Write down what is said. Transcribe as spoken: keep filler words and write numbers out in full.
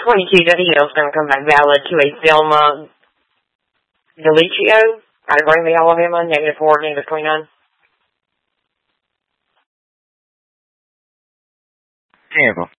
twenty-two, Duddy Hill's going to come back valid to a Thelma Delicio out of Greenlee, Alabama, negative four, negative twenty-nine. Vehicle.